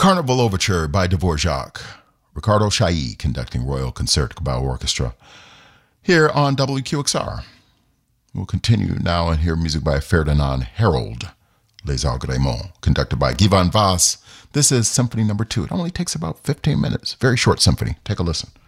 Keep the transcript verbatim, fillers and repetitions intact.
Carnival Overture by Dvorak. Ricardo Chailly conducting Royal Concert Cabal Orchestra here on W Q X R. We'll continue now and hear music by Ferdinand Harold, Les Agréments, conducted by Guy van Vass. This is Symphony Number Two. It only takes about fifteen minutes. Very short symphony. Take a listen.